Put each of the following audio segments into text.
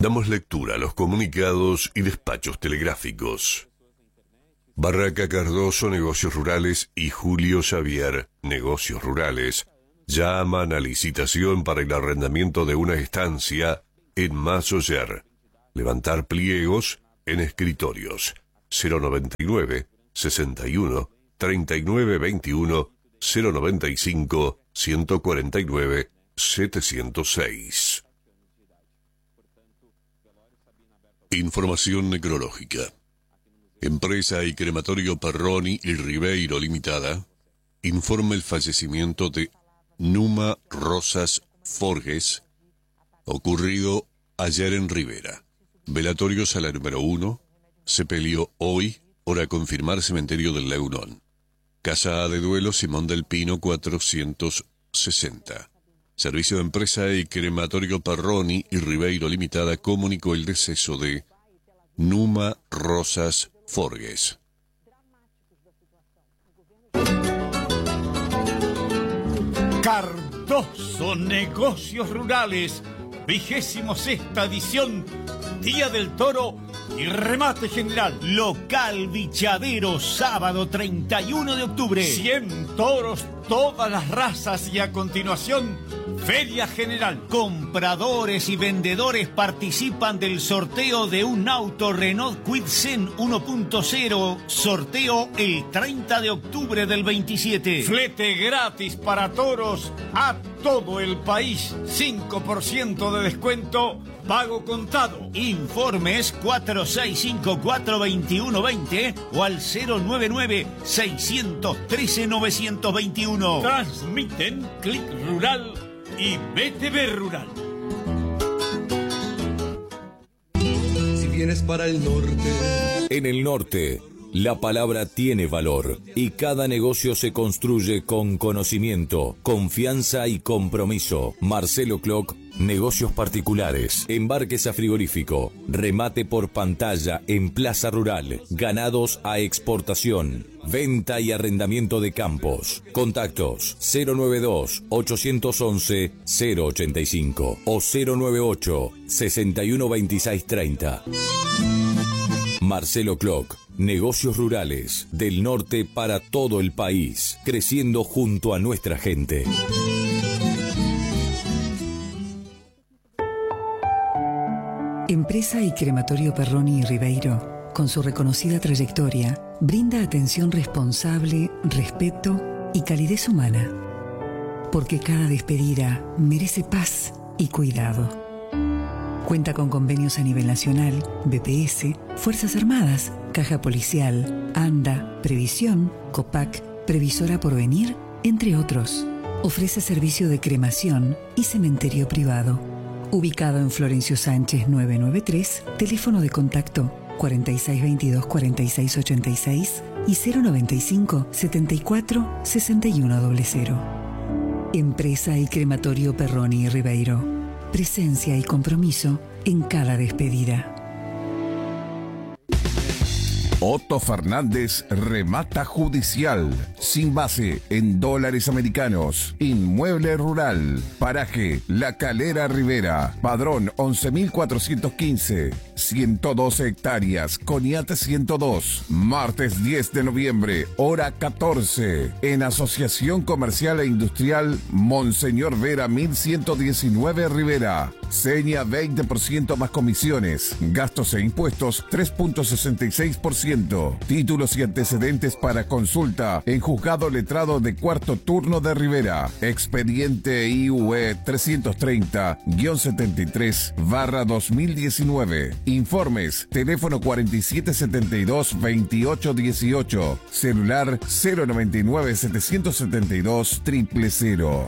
Damos lectura a los comunicados y despachos telegráficos. Barraca Cardoso, Negocios Rurales, y Julio Xavier, Negocios Rurales, llaman a licitación para el arrendamiento de una estancia en Masoyer. Levantar pliegos en escritorios. 099 61 39 21 095 149 706. Información necrológica. Empresa y Crematorio Perroni y Ribeiro Limitada informa el fallecimiento de Numa Rosas Forges, ocurrido ayer en Rivera. Velatorio sala número 1, sepelio hoy, hora confirmar cementerio del Leunón. Casa de duelo Simón del Pino 460. Servicio de Empresa y Crematorio Perroni y Ribeiro Limitada comunicó el deceso de Numa Rosas Forges. Cardoso Negocios Rurales, 26ª edición, Día del Toro y remate general. Local Bichadero, sábado 31 de octubre. 100 toros, todas las razas, y a continuación, Feria General. Compradores y vendedores participan del sorteo de un auto Renault Kwid Zen 1.0. Sorteo el 30 de octubre del 27. Flete gratis para toros a todo el país. 5% de descuento. Pago contado. Informes 4654-2120 o al 099-613-921. Transmiten Click Rural y BTV Rural. Si vienes para el norte. En el norte, la palabra tiene valor y cada negocio se construye con conocimiento, confianza y compromiso. Marcelo Cloc, negocios particulares, embarques a frigorífico, remate por pantalla en Plaza Rural, ganados a exportación, venta y arrendamiento de campos. Contactos 092-811-085 o 098-612630. Marcelo Cloc, negocios rurales del norte para todo el país, creciendo junto a nuestra gente. Empresa y Crematorio Perroni y Ribeiro, con su reconocida trayectoria, brinda atención responsable, respeto y calidez humana. Porque cada despedida merece paz y cuidado. Cuenta con convenios a nivel nacional, BPS, Fuerzas Armadas, Caja Policial, ANDA, Previsión, COPAC, Previsora Porvenir, entre otros. Ofrece servicio de cremación y cementerio privado. Ubicado en Florencio Sánchez 993, teléfono de contacto 4622-4686 y 095-74-6100. Empresa y Crematorio Perroni y Ribeiro. Presencia y compromiso en cada despedida. Otto Fernández remata judicial, sin base en dólares americanos. Inmueble rural, paraje La Calera Rivera, padrón 11.415, 112 hectáreas, Coniate 102. Martes 10 de noviembre, hora 14, en Asociación Comercial e Industrial Monseñor Vera 1119 Rivera. Seña 20% más comisiones, gastos e impuestos 3.66%. Títulos y antecedentes para consulta en Juzgado Letrado de Cuarto Turno de Rivera. Expediente IUE 330-73/2019. Informes, teléfono 4772-2818, celular 099-772-000,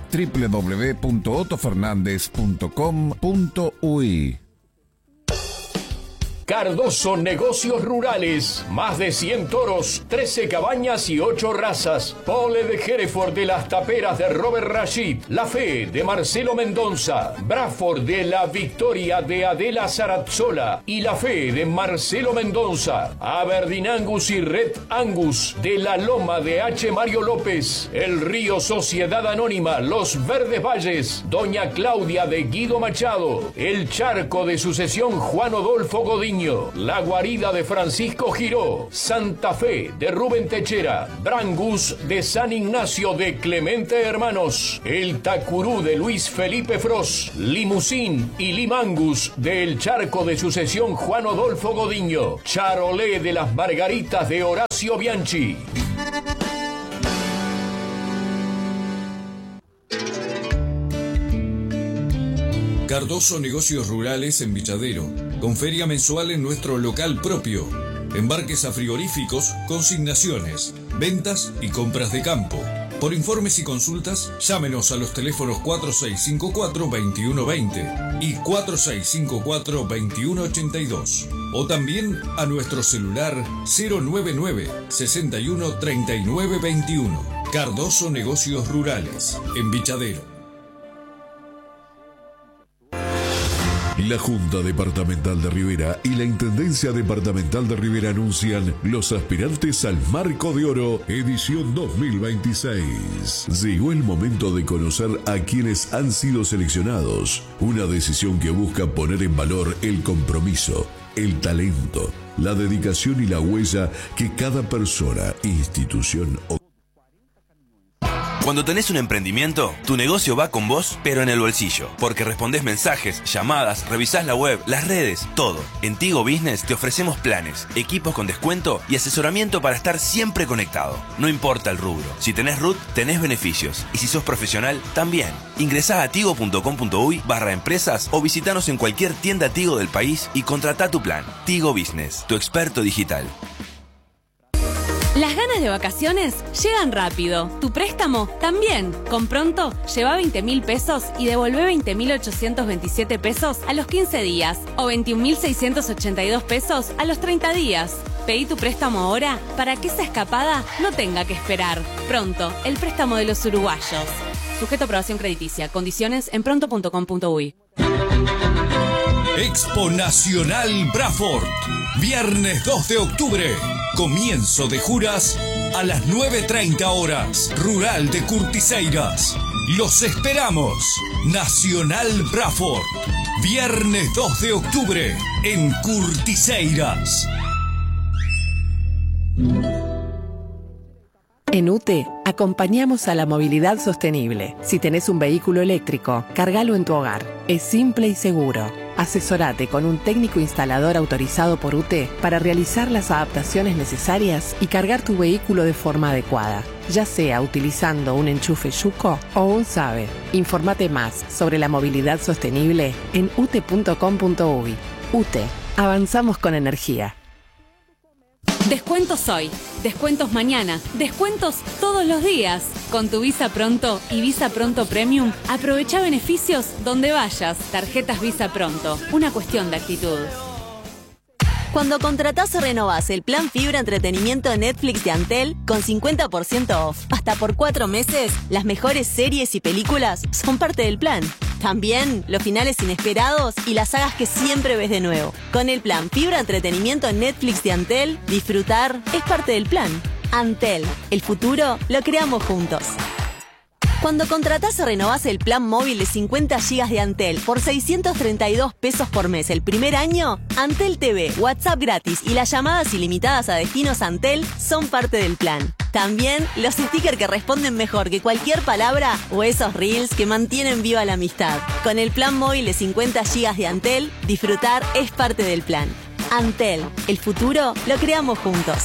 www.otofernandez.com.uy. Cardoso Negocios Rurales. Más de 100 toros, 13 cabañas y 8 razas. Pole de Hereford de las Taperas de Robert Rashid. La Fe de Marcelo Mendonza. Bradford de La Victoria de Adela Sarazzola. Y La Fe de Marcelo Mendonza. Aberdeen Angus y Red Angus de La Loma de H. Mario López. El Río Sociedad Anónima. Los Verdes Valles. Doña Claudia de Guido Machado. El Charco de Sucesión Juan Odolfo Godín. La Guarida de Francisco Giró. Santa Fe de Rubén Techera. Brangus de San Ignacio de Clemente Hermanos. El Tacurú de Luis Felipe Fros. Limusín y Limangus del Charco de Sucesión Juan Odolfo Godiño. Charolé de las Margaritas de Horacio Bianchi. Cardoso Negocios Rurales en Villadero, con feria mensual en nuestro local propio. Embarques a frigoríficos, consignaciones, ventas y compras de campo. Por informes y consultas, llámenos a los teléfonos 4654-2120 y 4654-2182. O también a nuestro celular 099-613921. Cardoso Negocios Rurales en Villadero. La Junta Departamental de Rivera y la Intendencia Departamental de Rivera anuncian los aspirantes al Marco de Oro, edición 2026. Llegó el momento de conocer a quienes han sido seleccionados. Una decisión que busca poner en valor el compromiso, el talento, la dedicación y la huella que cada persona, institución o Cuando tenés un emprendimiento, tu negocio va con vos, pero en el bolsillo. Porque respondés mensajes, llamadas, revisás la web, las redes, todo. En Tigo Business te ofrecemos planes, equipos con descuento y asesoramiento para estar siempre conectado. No importa el rubro. Si tenés RUT, tenés beneficios. Y si sos profesional, también. Ingresá a tigo.com.uy/empresas o visitanos en cualquier tienda Tigo del país y contratá tu plan. Tigo Business, tu experto digital. Las ganas de vacaciones llegan rápido. Tu préstamo también. Con Pronto, lleva 20.000 pesos y devolvé 20.827 pesos a los 15 días o 21.682 pesos a los 30 días. Pedí tu préstamo ahora para que esa escapada no tenga que esperar. Pronto, el préstamo de los uruguayos. Sujeto a aprobación crediticia. Condiciones en pronto.com.uy. Expo Nacional Bradford. Viernes 2 de octubre. Comienzo de juras a las 9:30 horas. Rural de Curtiseiras. Los esperamos. Nacional Bradford. Viernes 2 de octubre en Curtiseiras. En UTE, acompañamos a la movilidad sostenible. Si tenés un vehículo eléctrico, cargalo en tu hogar. Es simple y seguro. Asesorate con un técnico instalador autorizado por UTE para realizar las adaptaciones necesarias y cargar tu vehículo de forma adecuada, ya sea utilizando un enchufe Yuco o un SABE. Informate más sobre la movilidad sostenible en ute.com.uy. UTE, avanzamos con energía. Descuentos hoy, descuentos mañana, descuentos todos los días. Con tu Visa Pronto y Visa Pronto Premium, aprovecha beneficios donde vayas. Tarjetas Visa Pronto, una cuestión de actitud. Cuando contratás o renovás el plan Fibra Entretenimiento de Netflix de Antel con 50% off, hasta por 4 meses, las mejores series y películas son parte del plan. También los finales inesperados y las sagas que siempre ves de nuevo. Con el plan Fibra Entretenimiento en Netflix de Antel, disfrutar es parte del plan. Antel, el futuro lo creamos juntos. Cuando contratás o renovás el plan móvil de 50 GB de Antel por 632 pesos por mes el primer año, Antel TV, WhatsApp gratis y las llamadas ilimitadas a destinos Antel son parte del plan. También los stickers que responden mejor que cualquier palabra o esos reels que mantienen viva la amistad. Con el plan móvil de 50 GB de Antel, disfrutar es parte del plan. Antel, el futuro lo creamos juntos.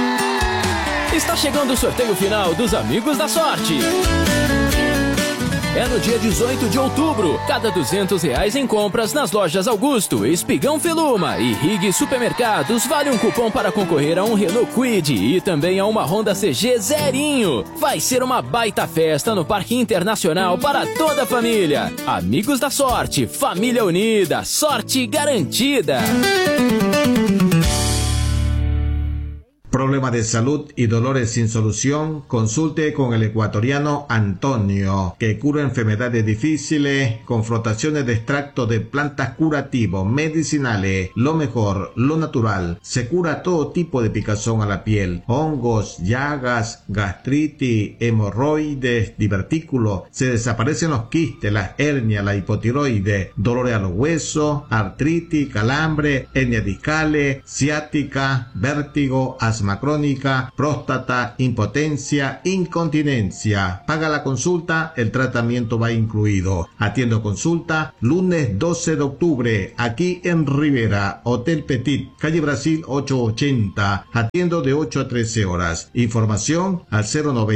Está chegando o sorteio final dos Amigos da Sorte. é no dia 18 de outubro. Cada R$200 em compras nas lojas Augusto, Espigão Feluma e Rig Supermercados vale um cupom para concorrer a um Renault Kwid e também a uma Honda CG zerinho. Vai ser uma baita festa no Parque Internacional para toda a família. Amigos da Sorte, família unida, sorte garantida. Problemas de salud y dolores sin solución, consulte con el ecuatoriano Antonio, que cura enfermedades difíciles, confrontaciones de extractos de plantas curativos, medicinales, lo mejor, lo natural. Se cura todo tipo de picazón a la piel, hongos, llagas, gastritis, hemorroides, divertículos. Se desaparecen los quistes, las hernias, la hipotiroides, dolores a los huesos, artritis, calambre, hernias discales, ciática, vértigo, asma crónica, próstata, impotencia, incontinencia. Paga la consulta, el tratamiento va incluido. Atiendo consulta lunes 12 de octubre, aquí en Rivera, Hotel Petit, calle Brasil 880. Atiendo de 8 a 13 horas. Información al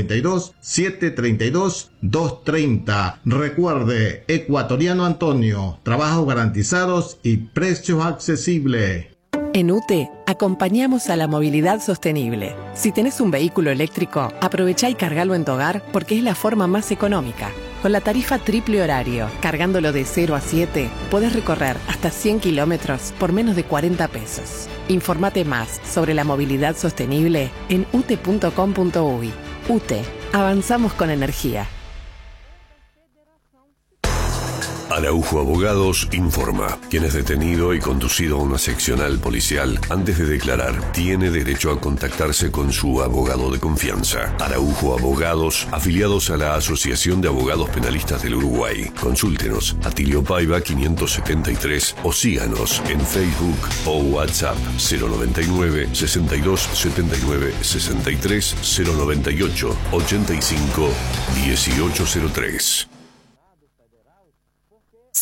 092-732-230. Recuerde, ecuatoriano Antonio, trabajos garantizados y precios accesibles. En UTE, acompañamos a la movilidad sostenible. Si tenés un vehículo eléctrico, aprovechá y cargalo en tu hogar porque es la forma más económica. Con la tarifa triple horario, cargándolo de 0 a 7, podés recorrer hasta 100 kilómetros por menos de 40 pesos. Informate más sobre la movilidad sostenible en ute.com.uy. UTE, avanzamos con energía. Araujo Abogados informa. Quien es detenido y conducido a una seccional policial antes de declarar tiene derecho a contactarse con su abogado de confianza. Araujo Abogados, afiliados a la Asociación de Abogados Penalistas del Uruguay. Consúltenos a Tilio Paiva 573 o síganos en Facebook o WhatsApp 099 62 79 63 098 85 1803.